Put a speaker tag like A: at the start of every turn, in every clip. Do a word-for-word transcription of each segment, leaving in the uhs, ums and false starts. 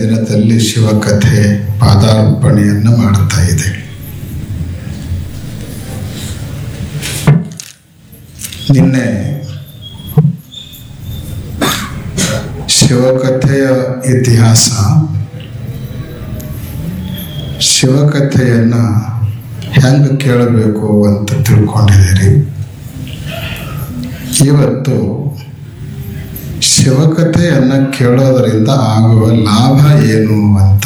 A: ದಿನದಲ್ಲಿ ಶಿವಕಥೆ ಪಾದಾರ್ಪಣೆಯನ್ನು ಮಾಡ್ತಾ ಇದೆ. ನಿನ್ನೆ ಶಿವಕಥೆಯ ಇತಿಹಾಸ, ಶಿವಕಥೆಯನ್ನು ಹೆಂಗೆ ಕೇಳಬೇಕು ಅಂತ ತಿಳ್ಕೊಂಡಿದ್ದೀರಿ. ಇವತ್ತು ಶಿವಕಥೆಯನ್ನು ಕೇಳೋದರಿಂದ ಆಗುವ ಲಾಭ ಏನು ಅಂತ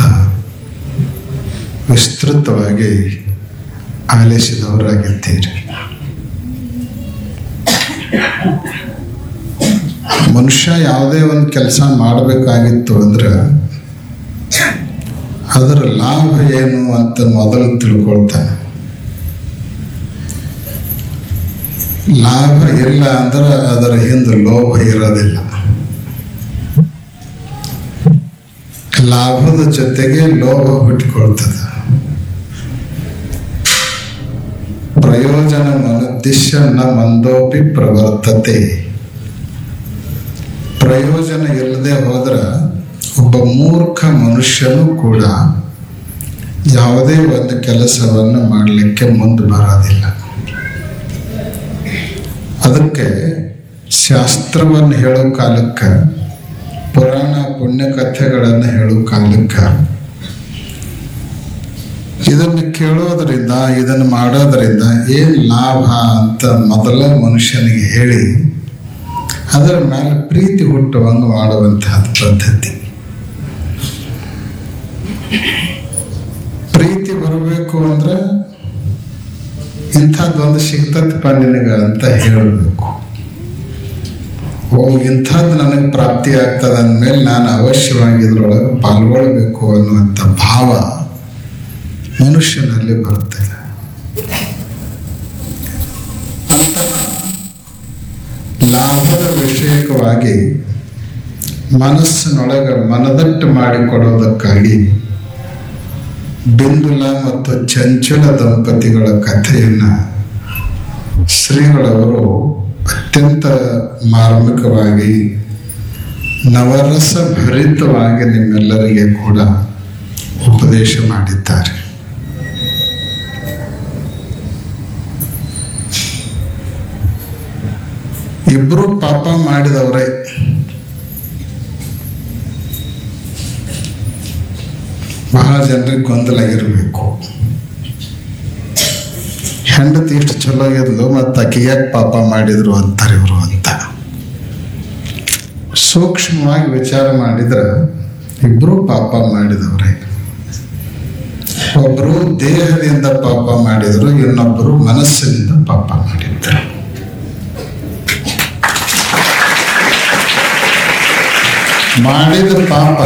A: ವಿಸ್ತೃತವಾಗಿ ಆಲಿಸಿದವರಾಗಿದ್ದೀರಿ. ಮನುಷ್ಯ ಯಾವುದೇ ಒಂದು ಕೆಲಸ ಮಾಡಬೇಕಾಗಿತ್ತು ಅಂದ್ರೆ ಅದರ ಲಾಭ ಏನು ಅಂತ ಮೊದಲು ತಿಳ್ಕೊಳ್ತಾನೆ. ಲಾಭ ಇಲ್ಲ ಅಂದ್ರೆ ಅದರ ಹಿಂದೆ ಲೋಭ ಇರೋದಿಲ್ಲ. ಲಾಭದ ಜೊತೆಗೆ ಲೋಭ ಬಿಟ್ಕೊಳ್ತದೆ. ಪ್ರಯೋಜನ ಮನುದ್ದಿಶ್ಯ ನ ಮಂದೋಪಿ ಪ್ರವರ್ತತೆ. ಪ್ರಯೋಜನ ಇಲ್ಲದೆ ಹೋದ್ರೆ ಒಬ್ಬ ಮೂರ್ಖ ಮನುಷ್ಯನೂ ಕೂಡ ಯಾವುದೇ ಒಂದು ಕೆಲಸವನ್ನು ಮಾಡಲಿಕ್ಕೆ ಮುಂದೆ ಬರೋದಿಲ್ಲ. ಅದಕ್ಕೆ ಶಾಸ್ತ್ರವನ್ನು ಹೇಳೋ ಕಾಲಕ್ಕೆ, ಪುರಾಣ ಪುಣ್ಯ ಕಥೆಗಳನ್ನು ಹೇಳೋ ಕಾಲಕ್ಕೆ ಇದನ್ನು ಕೇಳೋದರಿಂದ, ಇದನ್ನು ಮಾಡೋದರಿಂದ ಏನು ಲಾಭ ಅಂತ ಮೊದಲ ಮನುಷ್ಯನಿಗೆ ಹೇಳಿ ಅದರ ಮೇಲೆ ಪ್ರೀತಿ ಹುಟ್ಟುವಂಗೆ ಮಾಡುವಂತಹ ಪದ್ಧತಿ. ಪ್ರೀತಿ ಬರಬೇಕು ಅಂದ್ರೆ ಇಂಥದ್ದೊಂದು ಸಿಗ್ತದಪ್ಪ ನಿನಗ ಅಂತ ಹೇಳಬೇಕು. ಓ, ಇಂಥದ್ದು ನನಗೆ ಪ್ರಾಪ್ತಿ ಆಗ್ತದೆ ಅಂದಮೇಲೆ ನಾನು ಅವಶ್ಯವಾಗಿ ಇದ್ರೊಳಗೆ ಪಾಲ್ಗೊಳ್ಬೇಕು ಅನ್ನುವಂಥ ಭಾವ ಮನುಷ್ಯನಲ್ಲಿ ಬರ್ತದೆ. ಲಾಭದ ವಿಷಯಕವಾಗಿ ಮನಸ್ಸಿನೊಳಗೆ ಮನದಟ್ಟು ಮಾಡಿಕೊಡೋದಕ್ಕಾಗಿ ಬಿಂದುಲ ಮತ್ತು ಚಂಚಲ ದಂಪತಿಗಳ ಕಥೆಯನ್ನು ಶ್ರೀಗಳವರು ಅತ್ಯಂತ ಮಾರ್ಮಿಕವಾಗಿ ನವರಸ ಭರಿತವಾಗಿ ನಿಮ್ಮೆಲ್ಲರಿಗೆ ಕೂಡ ಉಪದೇಶ ಮಾಡಿದ್ದಾರೆ. ಇಬ್ಬರು ಪಾಪ ಮಾಡಿದವರೇ. ಬಹಳ ಜನರಿಗೆ ಗೊಂದಲ ಆಗಿರಬೇಕು. ಹೆಂಡತಿ ಇಷ್ಟು ಚಲೋ ಇದ್ಲು ಮತ್ತು ಆಕೆ ಯಾಕೆ ಪಾಪ ಮಾಡಿದ್ರು ಅಂತಾರೆ ಇವರು ಅಂತ. ಸೂಕ್ಷ್ಮವಾಗಿ ವಿಚಾರ ಮಾಡಿದ್ರೆ ಇಬ್ಬರು ಪಾಪ ಮಾಡಿದವರೇ. ಒಬ್ಬರು ದೇಹದಿಂದ ಪಾಪ ಮಾಡಿದ್ರು, ಇನ್ನೊಬ್ಬರು ಮನಸ್ಸಿನಿಂದ ಪಾಪ ಮಾಡಿದ್ರು. ಮಾಡಿದ ಪಾಪ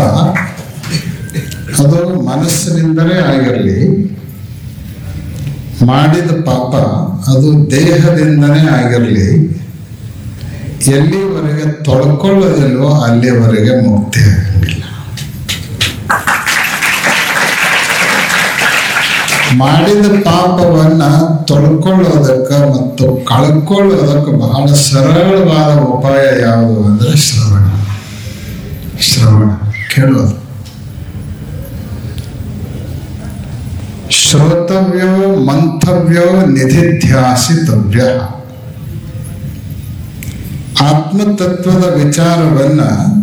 A: ಅದು ಮನಸ್ಸಿನಿಂದಲೇ ಆಗಿರಲಿ, ಮಾಡಿದ ಪಾಪ ಅದು ದೇಹದಿಂದನೇ ಆಗಿರಲಿ, ಎಲ್ಲಿವರೆಗೆ ತೊಳ್ಕೊಳ್ಳೋದಿಲ್ವೋ ಅಲ್ಲಿವರೆಗೆ ಮುಕ್ತಿ ಆಗಂಗಿಲ್ಲ. ಮಾಡಿದ ಪಾಪವನ್ನ ತೊಳ್ಕೊಳ್ಳೋದಕ್ಕೆ ಮತ್ತು ಕಳ್ಕೊಳ್ಳೋದಕ್ಕೆ ಬಹಳ ಸರಳವಾದ ಉಪಾಯ ಯಾವುದು ಅಂದ್ರೆ ಶ್ರವಣ. ಶ್ರವಣ ಕೇಳೋದು. ಶ್ರೋತವ್ಯೋ ಮಂಥವ್ಯೋ ನಿಧಿಧ್ಯಾಸಿತವ್ಯ. ಆತ್ಮತತ್ವದ ವಿಚಾರವನ್ನ